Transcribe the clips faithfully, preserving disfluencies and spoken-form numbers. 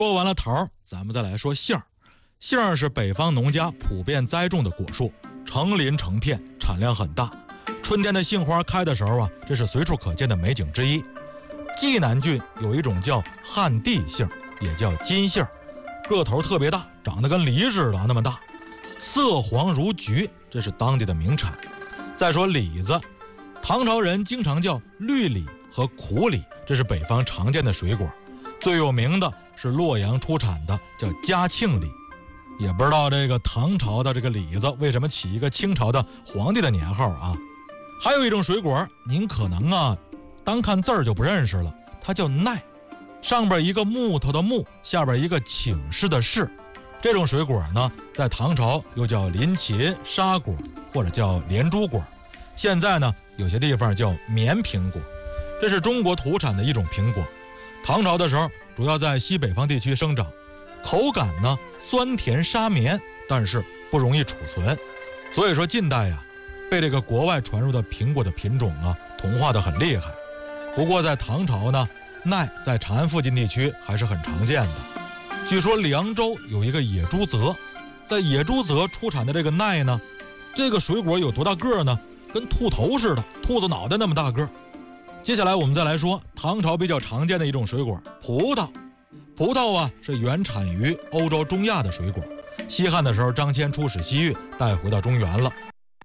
说完了桃，咱们再来说杏儿。杏儿是北方农家普遍栽种的果树，成林成片，产量很大。春天的杏花开的时候啊，这是随处可见的美景之一。济南郡有一种叫旱地杏，也叫金杏，个头特别大，长得跟梨似的那么大，色黄如橘，这是当地的名产。再说李子，唐朝人经常叫绿李和苦李，这是北方常见的水果。最有名的是洛阳出产的叫嘉庆李，也不知道这个唐朝的这个李子为什么起一个清朝的皇帝的年号啊。还有一种水果，您可能啊单看字儿就不认识了，它叫奈，上边一个木头的木，下边一个请示的示。这种水果呢，在唐朝又叫林芹、沙果，或者叫连珠果。现在呢，有些地方叫绵苹果，这是中国土产的一种苹果。唐朝的时候，主要在西北方地区生长，口感呢酸甜沙绵，但是不容易储存。所以说近代呀、啊，被这个国外传入的苹果的品种啊同化得很厉害。不过在唐朝呢，奈在长安附近地区还是很常见的。据说凉州有一个野猪泽，在野猪泽出产的这个奈呢，这个水果有多大个呢？跟兔头似的，兔子脑袋那么大个。接下来我们再来说唐朝比较常见的一种水果葡萄。葡萄啊是原产于欧洲中亚的水果，西汉的时候张骞出使西域，带回到中原了。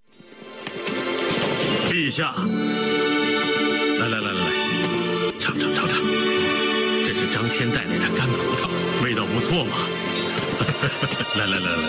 陛下，来来来来来，尝尝尝尝，这是张骞带来的干葡萄，味道不错嘛。来来来来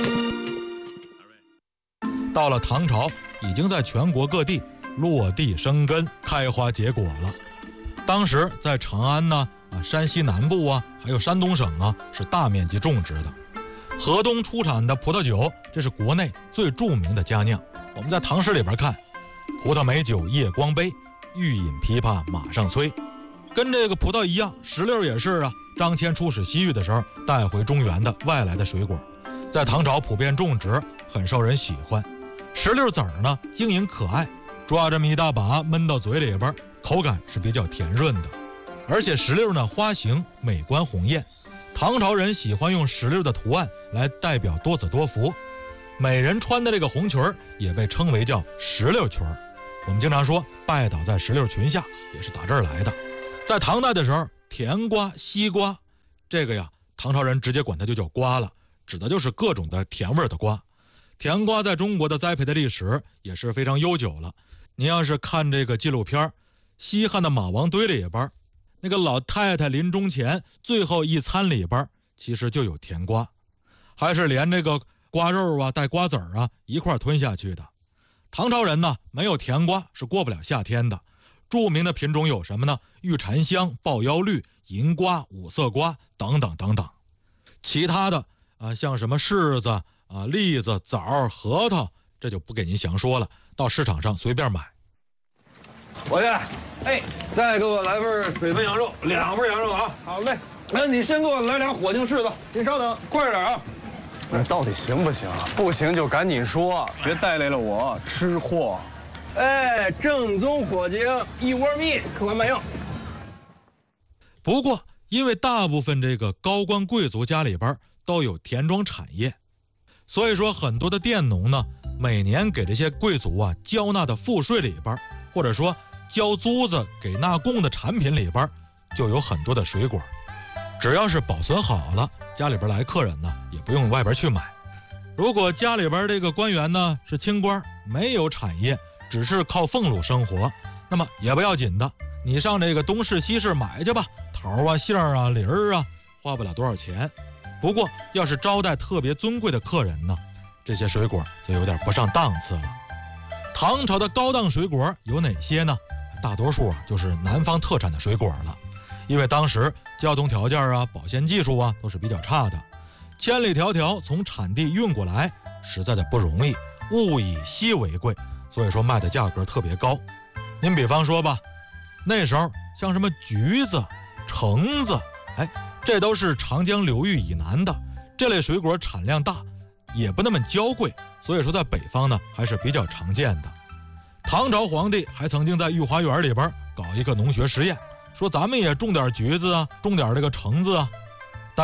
来。 到了唐朝，已经在全国各地落地生根，开花结果了。当时在长安呢、啊山西南部啊，还有山东省啊，是大面积种植的。河东出产的葡萄酒，这是国内最著名的佳酿。我们在唐诗里边看，葡萄美酒夜光杯，欲饮琵琶马上催。跟这个葡萄一样，石榴也是啊，张骞出使西域的时候带回中原的外来的水果，在唐朝普遍种植，很受人喜欢。石榴籽儿呢，晶莹可爱，抓这么一大把闷到嘴里边，口感是比较甜润的。而且石榴呢，花形美观红艳，唐朝人喜欢用石榴的图案来代表多子多福。美人穿的这个红裙儿也被称为叫石榴裙儿。我们经常说拜倒在石榴裙下，也是打这儿来的。在唐代的时候，甜瓜、西瓜，这个呀，唐朝人直接管它就叫瓜了，指的就是各种的甜味的瓜。甜瓜在中国的栽培的历史也是非常悠久了。您要是看这个纪录片，西汉的马王堆里边，那个老太太临终前最后一餐里边，其实就有甜瓜，还是连这个瓜肉啊带瓜子儿啊一块吞下去的。唐朝人呢，没有甜瓜是过不了夏天的。著名的品种有什么呢？玉蝉香、抱腰绿、银瓜、五色瓜等等等等。其他的啊，像什么柿子啊、栗子、枣、核桃，这就不给您详说了，到市场上随便买。 伙计，哎，再给我来份水焖羊肉，两份羊肉啊！好嘞。哎，你先给我来俩火晶柿子，您稍等，快点啊！ 那到底行不行？不行就赶紧说，别带累了我吃货。 哎，正宗火晶，一窝蜜，客官慢用。 不过，因为大部分这个高官贵族家里边都有田庄产业，所以说很多的佃农呢，每年给这些贵族啊交纳的赋税里边，或者说交租子给纳贡的产品里边，就有很多的水果。只要是保存好了，家里边来客人呢，也不用外边去买。如果家里边这个官员呢是清官，没有产业，只是靠俸禄生活，那么也不要紧的，你上这个东市西市买去吧，桃啊、杏啊、梨儿啊，花不了多少钱。不过要是招待特别尊贵的客人呢，这些水果就有点不上档次了。唐朝的高档水果有哪些呢？大多数啊就是南方特产的水果了，因为当时交通条件啊、保鲜技术啊都是比较差的，千里迢迢从产地运过来，实在的不容易，物以稀为贵，所以说卖的价格特别高。您比方说吧，那时候像什么橘子、橙子，哎，这都是长江流域以南的，这类水果产量大，也不那么娇贵，所以说在北方呢还是比较常见的。唐朝皇帝还曾经在御花园里边搞一个农学实验，说咱们也种点橘子啊，种点这个橙子啊，